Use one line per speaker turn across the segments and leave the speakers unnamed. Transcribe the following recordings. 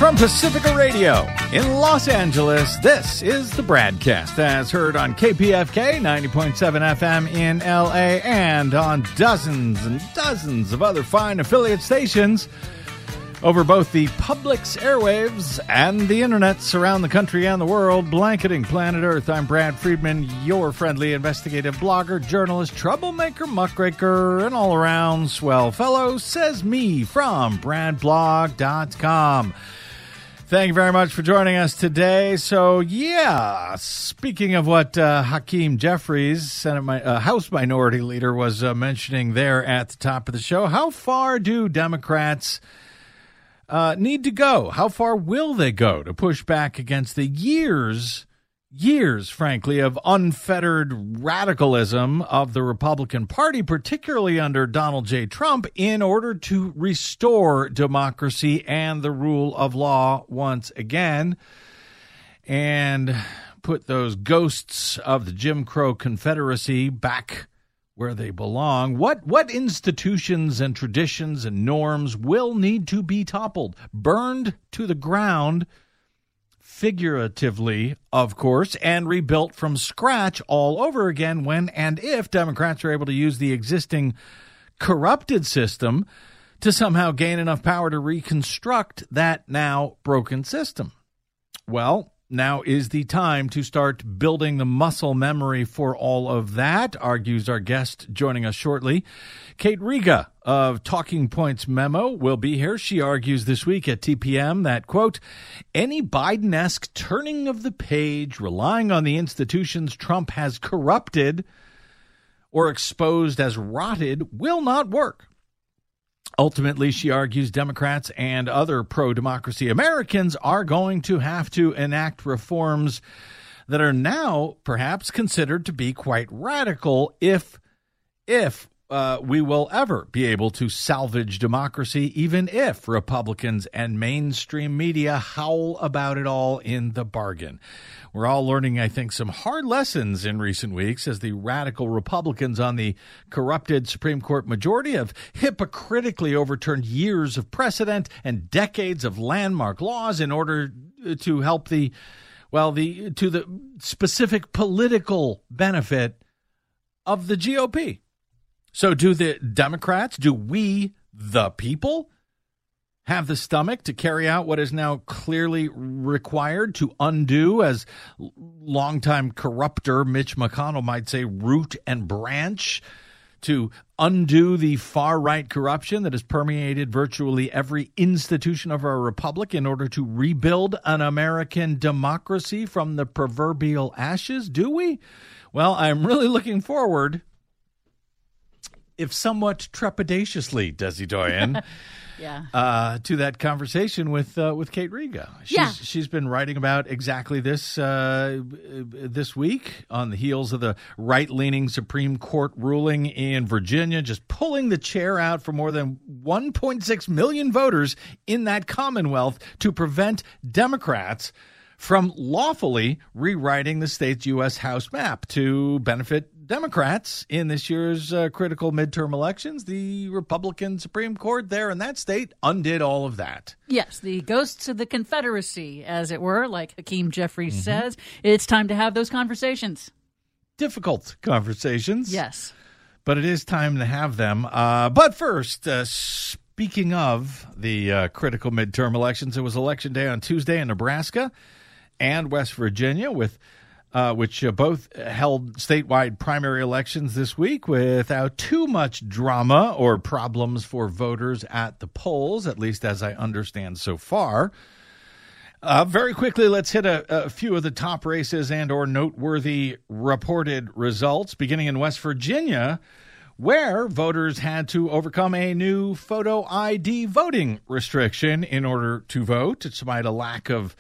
From Pacifica Radio in Los Angeles, this is the BradCast, as heard on KPFK 90.7 FM in LA and on dozens and dozens of other fine affiliate stations over both the public's airwaves and the internets around the country and the world, blanketing planet Earth. I'm Brad Friedman, your friendly investigative blogger, journalist, troublemaker, muckraker, and all-around swell fellow, says me from bradblog.com. Thank you very much for joining us today. So, speaking of what Hakeem Jeffries, House Minority Leader, was mentioning there at the top of the show, how far do Democrats need to go? How far will they go to push back against the years, frankly, of unfettered radicalism of the Republican Party, particularly under Donald J. Trump, in order to restore democracy and the rule of law once again and put those ghosts of the Jim Crow Confederacy back where they belong? What institutions and traditions and norms will need to be toppled, burned to the ground, figuratively, of course, and rebuilt from scratch all over again when and if Democrats are able to use the existing corrupted system to somehow gain enough power to reconstruct that now broken system? Well, now is the time to start building the muscle memory for all of that, argues our guest joining us shortly. Kate Riga of Talking Points Memo will be here. She argues this week at TPM that, quote, any Biden-esque turning of the page, relying on the institutions Trump has corrupted or exposed as rotted, will not work. Ultimately, she argues Democrats and other pro-democracy Americans are going to have to enact reforms that are now perhaps considered to be quite radical if we will ever be able to salvage democracy, even if Republicans and mainstream media howl about it all in the bargain. We're all learning, I think, some hard lessons in recent weeks as the radical Republicans on the corrupted Supreme Court majority have hypocritically overturned years of precedent and decades of landmark laws in order to help to the specific political benefit of the GOP. So do the Democrats, do we, the people, have the stomach to carry out what is now clearly required to undo, as longtime corrupter Mitch McConnell might say, root and branch, to undo the far-right corruption that has permeated virtually every institution of our republic in order to rebuild an American democracy from the proverbial ashes? Do we? Well, I'm really looking forward, if somewhat trepidatiously, Desi Doyen, to that conversation with Kate Riga. She's been writing about exactly this this week on the heels of the right-leaning Supreme Court ruling in Virginia, just pulling the chair out for more than 1.6 million voters in that Commonwealth to prevent Democrats from lawfully rewriting the state's U.S. House map to benefit Democrats in this year's critical midterm elections. The Republican Supreme Court there in that state undid all of that.
Yes, the ghosts of the Confederacy, as it were, like Hakeem Jeffries says. It's time to have those conversations.
Difficult conversations.
Yes.
But it is time to have them. But first, speaking of the critical midterm elections, it was Election Day on Tuesday in Nebraska and West Virginia, with which both held statewide primary elections this week without too much drama or problems for voters at the polls, at least as I understand so far. Very quickly, let's hit a few of the top races and or noteworthy reported results, beginning in West Virginia, where voters had to overcome a new photo ID voting restriction in order to vote, despite a lack of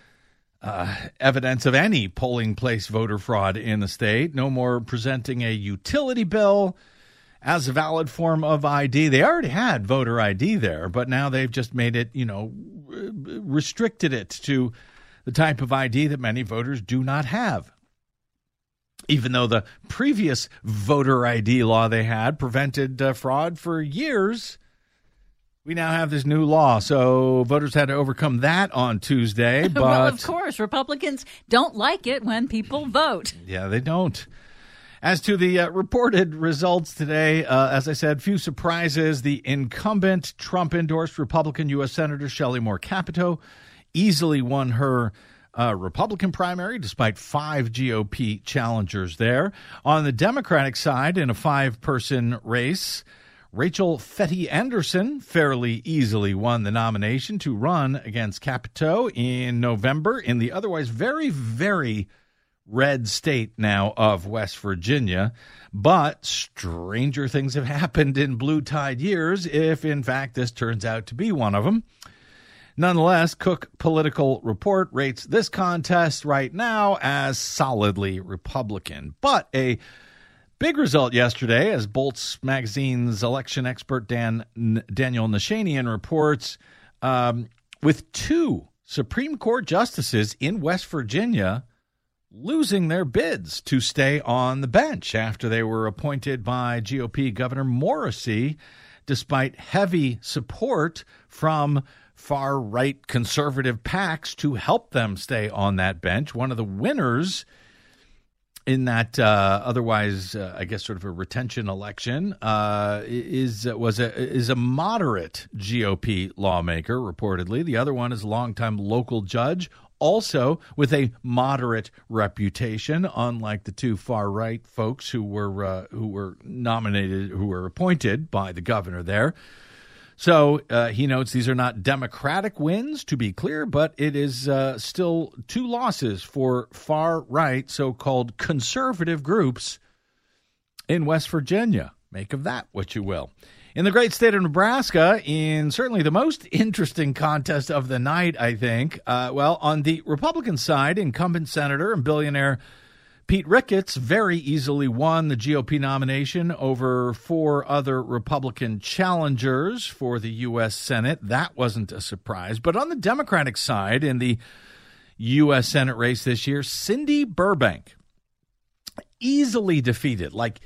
evidence of any polling place voter fraud in the state. No more presenting a utility bill as a valid form of ID. They already had voter ID there, but now they've just made it, restricted it to the type of ID that many voters do not have. Even though the previous voter ID law they had prevented fraud for years, We now have this new law, so voters had to overcome that on Tuesday. But
well, of course, Republicans don't like it when people vote.
Yeah, they don't. As to the reported results today, as I said, few surprises. The incumbent Trump-endorsed Republican U.S. Senator Shelley Moore Capito easily won her Republican primary, despite 5 GOP challengers there. On the Democratic side, in a 5-person race, Rachel Fetty Anderson fairly easily won the nomination to run against Capito in November in the otherwise very, very red state now of West Virginia. But stranger things have happened in blue tide years, if in fact this turns out to be one of them. Nonetheless, Cook Political Report rates this contest right now as solidly Republican. But big result yesterday, as Bolts Magazine's election expert Daniel Nashanian reports, with 2 Supreme Court justices in West Virginia losing their bids to stay on the bench after they were appointed by GOP Governor Morrisey, despite heavy support from far-right conservative PACs to help them stay on that bench. One of the winners in that otherwise, I guess, sort of a retention election is a moderate GOP lawmaker, reportedly. The other one is a longtime local judge, also with a moderate reputation, unlike the 2 far-right folks who were nominated, who were appointed by the governor there. So he notes these are not Democratic wins, to be clear, but it is still 2 losses for far-right, so-called conservative groups in West Virginia. Make of that what you will. In the great state of Nebraska, in certainly the most interesting contest of the night, I think, on the Republican side, incumbent senator and billionaire Pete Ricketts very easily won the GOP nomination over 4 other Republican challengers for the U.S. Senate. That wasn't a surprise. But on the Democratic side, in the U.S. Senate race this year, Cindy Burbank easily defeated, like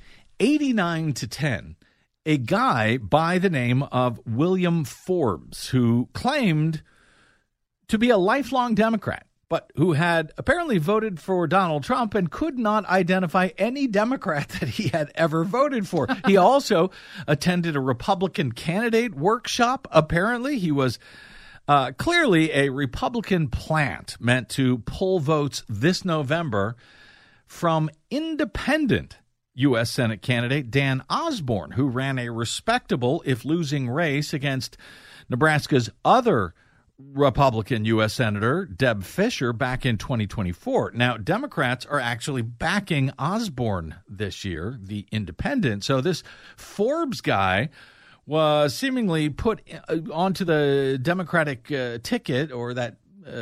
89-10, a guy by the name of William Forbes, who claimed to be a lifelong Democrat, but who had apparently voted for Donald Trump and could not identify any Democrat that he had ever voted for. He also attended a Republican candidate workshop. Apparently, he was clearly a Republican plant meant to pull votes this November from independent U.S. Senate candidate Dan Osborne, who ran a respectable, if losing, race against Nebraska's other Republican U.S. Senator Deb Fischer back in 2024. Now, Democrats are actually backing Osborne this year, the independent. So this Forbes guy was seemingly put onto the Democratic ticket, or that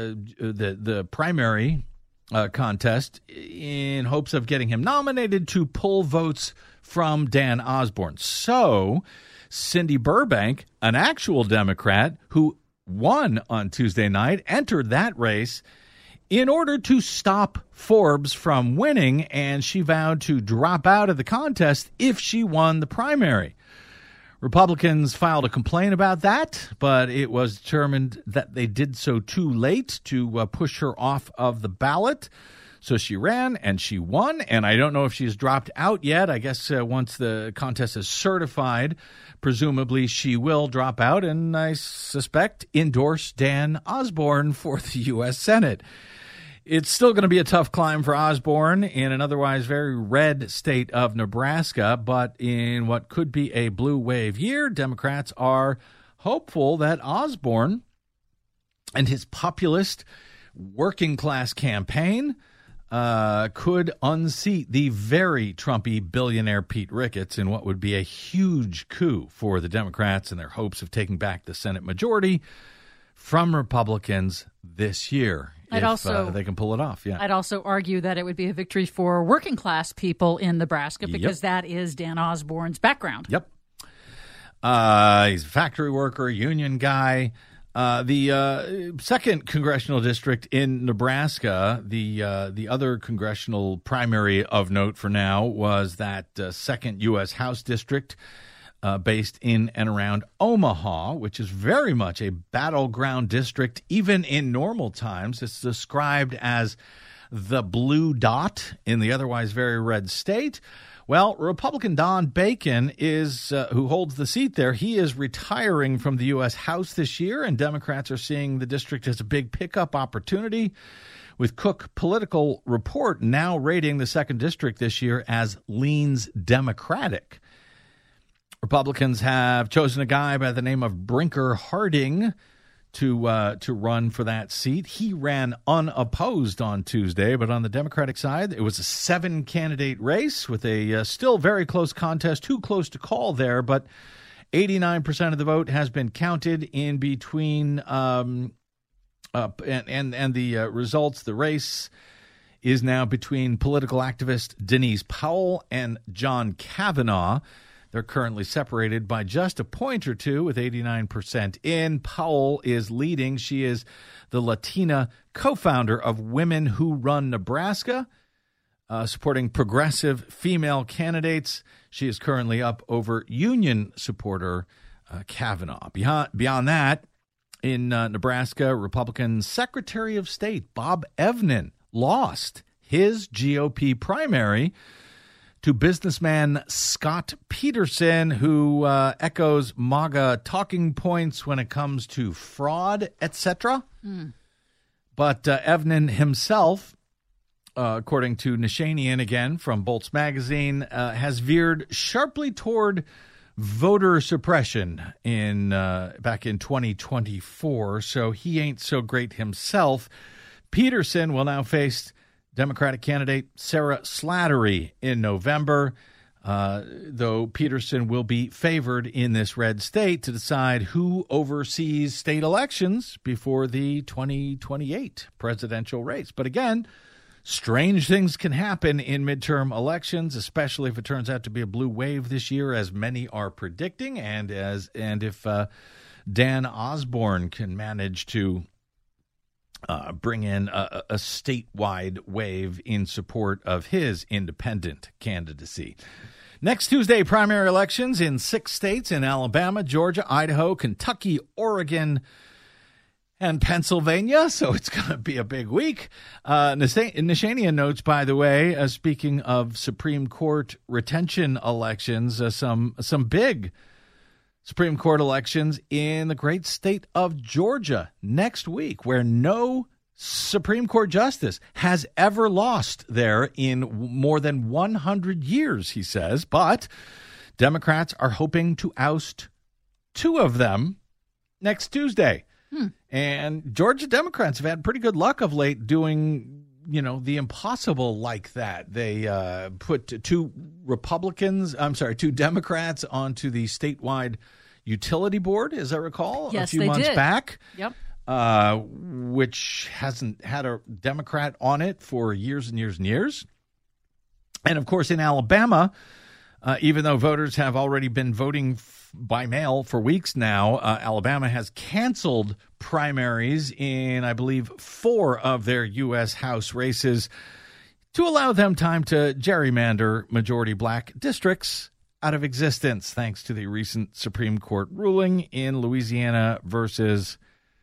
the primary contest, in hopes of getting him nominated to pull votes from Dan Osborne. So Cindy Burbank, an actual Democrat who won on Tuesday night, entered that race in order to stop Forbes from winning, and she vowed to drop out of the contest if she won the primary. Republicans filed a complaint about that, but it was determined that they did so too late to push her off of the ballot. So she ran and she won, and I don't know if she's dropped out yet. I guess once the contest is certified, presumably she will drop out, and I suspect endorse Dan Osborne for the U.S. Senate. It's still going to be a tough climb for Osborne in an otherwise very red state of Nebraska, but in what could be a blue wave year, Democrats are hopeful that Osborne and his populist working class campaign could unseat the very Trumpy billionaire Pete Ricketts in what would be a huge coup for the Democrats and their hopes of taking back the Senate majority from Republicans this year. If they can pull it off, yeah.
I'd also argue that it would be a victory for working class people in Nebraska, because that is Dan Osborne's background.
Yep. He's a factory worker, union guy. The second congressional district in Nebraska, the other congressional primary of note for now, was that second U.S. House district based in and around Omaha, which is very much a battleground district, even in normal times. It's described as the blue dot in the otherwise very red state. Well, Republican Don Bacon is who holds the seat there. He is retiring from the U.S. House this year, and Democrats are seeing the district as a big pickup opportunity, with Cook Political Report now rating the 2nd District this year as leans Democratic. Republicans have chosen a guy by the name of Brinker Harding to run for that seat. He ran unopposed on Tuesday, but on the Democratic side, it was a 7-candidate race with a still very close contest, too close to call there, but 89% of the vote has been counted in between and the results. The race is now between political activist Denise Powell and John Kavanaugh. They're currently separated by just a point or two, with 89% in. Powell is leading. She is the Latina co-founder of Women Who Run Nebraska, supporting progressive female candidates. She is currently up over union supporter Kavanaugh. Beyond that, in Nebraska, Republican Secretary of State Bob Evnen lost his GOP primary to businessman Scott Peterson, who echoes MAGA talking points when it comes to fraud, etc. But Evnen himself, according to Nishanian again from Bolts Magazine, has veered sharply toward voter suppression back in 2024, so he ain't so great himself. Peterson will now face Democratic candidate Sarah Slattery in November, though Peterson will be favored in this red state to decide who oversees state elections before the 2028 presidential race. But again, strange things can happen in midterm elections, especially if it turns out to be a blue wave this year, as many are predicting, and if Dan Osborne can manage to bring in a statewide wave in support of his independent candidacy. Next Tuesday, primary elections in 6 states: in Alabama, Georgia, Idaho, Kentucky, Oregon, and Pennsylvania. So it's going to be a big week. Nishanian notes, by the way, speaking of Supreme Court retention elections, some big Supreme Court elections in the great state of Georgia next week, where no Supreme Court justice has ever lost there in more than 100 years, he says. But Democrats are hoping to oust 2 of them next Tuesday. And Georgia Democrats have had pretty good luck of late doing, the impossible like that. They put 2 Democrats onto the statewide utility board, as I recall,
yes,
a few months back.
Yep.
Which hasn't had a Democrat on it for years and years and years. And, of course, in Alabama, even though voters have already been voting by mail for weeks now, Alabama has canceled primaries in, I believe, 4 of their U.S. House races to allow them time to gerrymander majority black districts out of existence, thanks to the recent Supreme Court ruling in Louisiana versus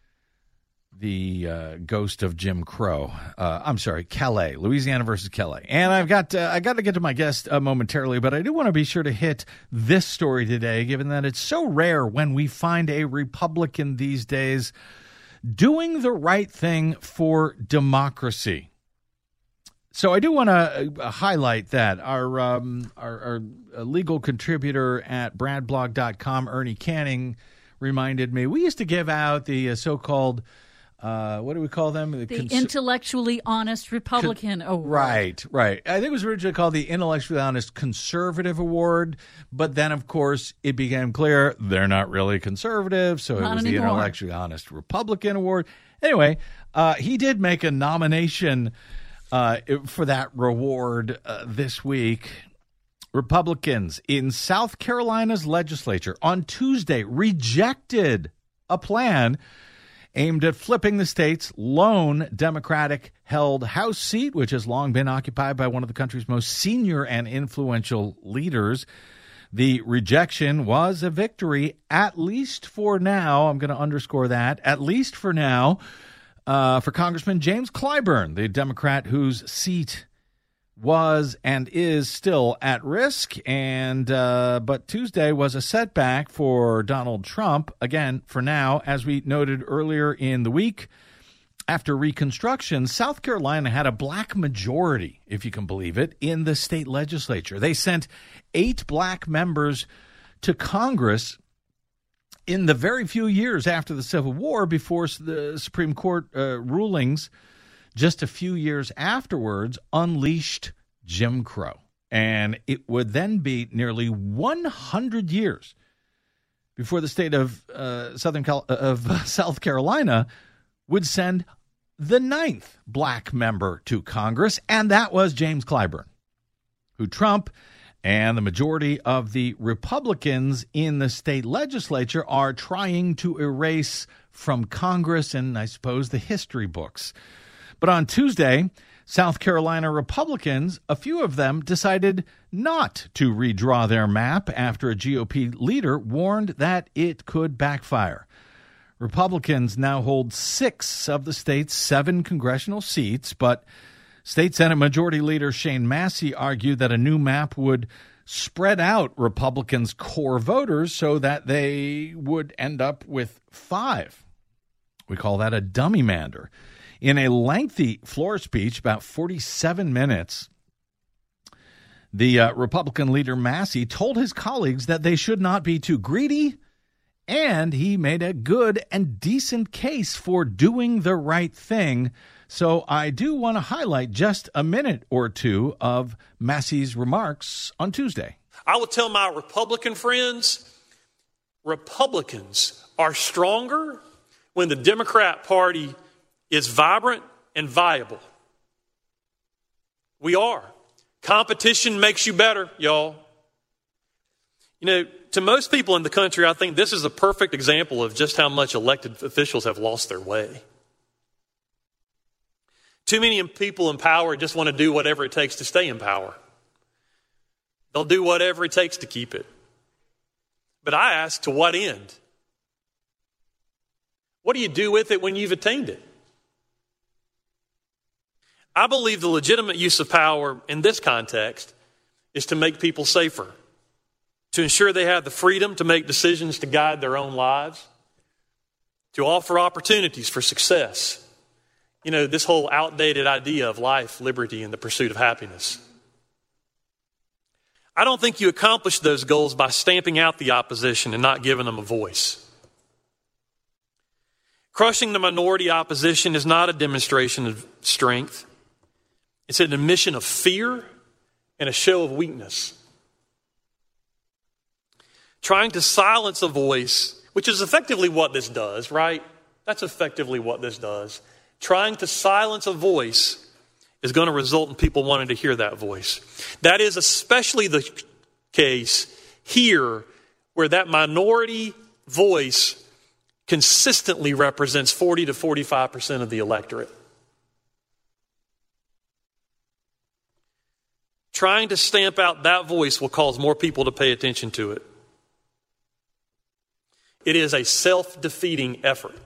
the ghost of Jim Crow. Calais, Louisiana versus Calais. And I got to get to my guest momentarily, but I do want to be sure to hit this story today, given that it's so rare when we find a Republican these days doing the right thing for democracy. So I do want to highlight that. Our legal contributor at bradblog.com, Ernie Canning, reminded me we used to give out the so-called what do we call them?
The Intellectually Honest Republican Award.
Right. I think it was originally called the Intellectually Honest Conservative Award, but then, of course, it became clear they're not really conservative, so it was the Intellectually Honest Republican Award. Anyway, he did make a nomination for that reward this week. Republicans in South Carolina's legislature on Tuesday rejected a plan aimed at flipping the state's lone Democratic-held House seat, which has long been occupied by one of the country's most senior and influential leaders. The rejection was a victory, at least for now. I'm going to underscore that, at least for now, for Congressman James Clyburn, the Democrat whose seat was and is still at risk. And but Tuesday was a setback for Donald Trump. Again, for now, as we noted earlier in the week, after Reconstruction, South Carolina had a black majority, if you can believe it, in the state legislature. They sent 8 black members to Congress in the very few years after the Civil War, before the Supreme Court rulings just a few years afterwards unleashed Jim Crow. And it would then be nearly 100 years before the state of South Carolina would send the 9th black member to Congress, and that was James Clyburn, who Trump and the majority of the Republicans in the state legislature are trying to erase from Congress and, I suppose, the history books. But on Tuesday, South Carolina Republicans, a few of them, decided not to redraw their map after a GOP leader warned that it could backfire. Republicans now hold 6 of the state's 7 congressional seats, but State Senate Majority Leader Shane Massey argued that a new map would spread out Republicans' core voters so that they would end up with 5. We call that a dummy mander. In a lengthy floor speech, about 47 minutes, the Republican leader Massey told his colleagues that they should not be too greedy, and he made a good and decent case for doing the right thing. So I do want to highlight just a minute or two of Massey's remarks on Tuesday.
I will tell my Republican friends, Republicans are stronger when the Democrat Party is vibrant and viable. We are. Competition makes you better, y'all. You know, to most people in the country, I think this is a perfect example of just how much elected officials have lost their way. Too many people in power just want to do whatever it takes to stay in power. They'll do whatever it takes to keep it. But I ask, to what end? What do you do with it when you've attained it? I believe the legitimate use of power in this context is to make people safer, to ensure they have the freedom to make decisions to guide their own lives, to offer opportunities for success. You know, this whole outdated idea of life, liberty, and the pursuit of happiness. I don't think you accomplish those goals by stamping out the opposition and not giving them a voice. Crushing the minority opposition is not a demonstration of strength. It's an admission of fear and a show of weakness. Trying to silence a voice, which is effectively what this does, right? That's effectively what this does. Trying to silence a voice is going to result in people wanting to hear that voice. That is especially the case here, where that minority voice consistently represents 40 to 45% of the electorate. Trying to stamp out that voice will cause more people to pay attention to it. It is a self-defeating effort.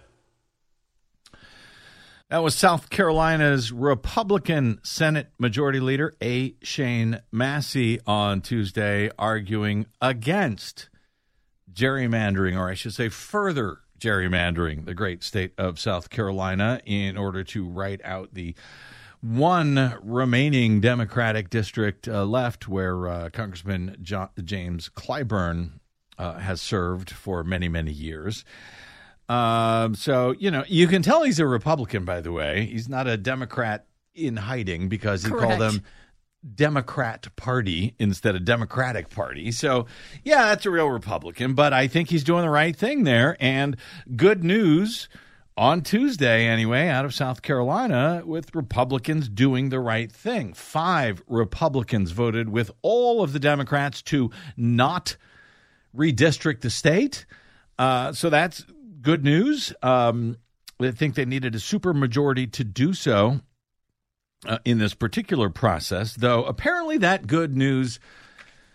That was South Carolina's Republican Senate Majority Leader A. Shane Massey on Tuesday, arguing against gerrymandering, or I should say further gerrymandering, the great state of South Carolina in order to write out the one remaining Democratic district left where Congressman James Clyburn has served for many, many years. So, you know, you can tell he's a Republican, by the way. He's not a Democrat in hiding because he called them Democrat Party instead of Democratic Party. So, yeah, that's a real Republican, but I think he's doing the right thing there. And good news on Tuesday, anyway, out of South Carolina, with Republicans doing the right thing. 5 Republicans voted with all of the Democrats to not redistrict the state. So that's good news. I think they needed a supermajority to do so in this particular process, though apparently that good news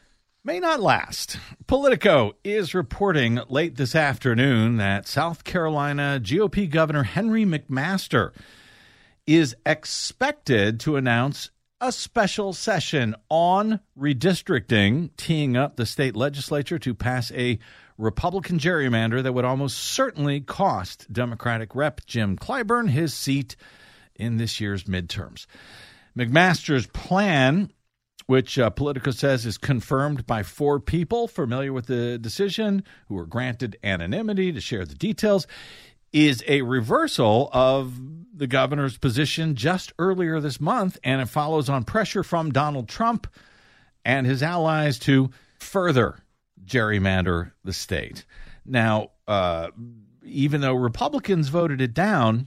may not last. Politico is reporting late this afternoon that South Carolina GOP Governor Henry McMaster is expected to announce a special session on redistricting, teeing up the state legislature to pass a Republican gerrymander that would almost certainly cost Democratic Rep. Jim Clyburn his seat in this year's midterms. McMaster's plan, which Politico says is confirmed by 4 people familiar with the decision who were granted anonymity to share the details, is a reversal of the governor's position just earlier this month, and it follows on pressure from Donald Trump and his allies to further gerrymander the state. Now, even though Republicans voted it down,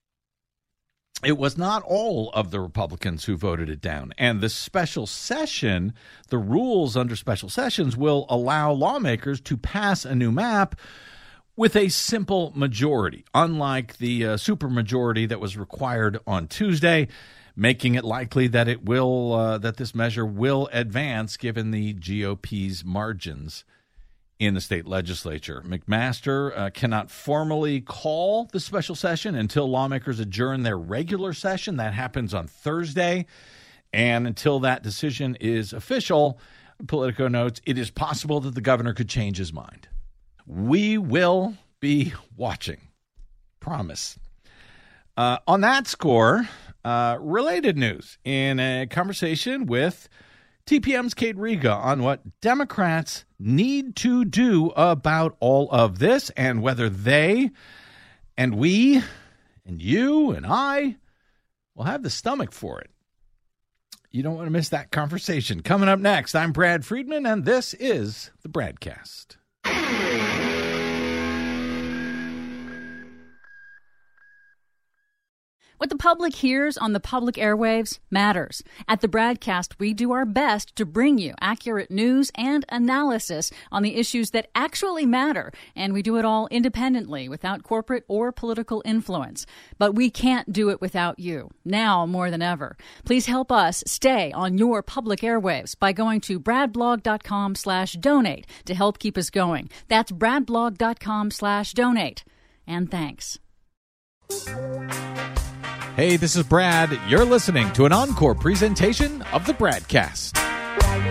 it was not all of the Republicans who voted it down. And the special session, the rules under special sessions will allow lawmakers to pass a new map with a simple majority, unlike the supermajority that was required on Tuesday, making it likely that it will that this measure will advance given the GOP's margins in the state legislature. McMaster cannot formally call the special session until lawmakers adjourn their regular session. That happens on Thursday. And until that decision is official, Politico notes, it is possible that the governor could change his mind. We will be watching. Promise. On that score, related news in a conversation with TPM's Kate Riga on what Democrats need to do about all of this and whether they and we and you and I will have the stomach for it. You don't want to miss that conversation. Coming up next, I'm Brad Friedman, and this is the Bradcast.
What the public hears on the public airwaves matters. At the Bradcast, we do our best to bring you accurate news and analysis on the issues that actually matter, and we do it all independently without corporate or political influence. But we can't do it without you, now more than ever. Please help us stay on your public airwaves by going to bradblog.com/donate to help keep us going. That's bradblog.com/donate. And thanks.
Hey, this is Brad. You're listening to an encore presentation of the Bradcast.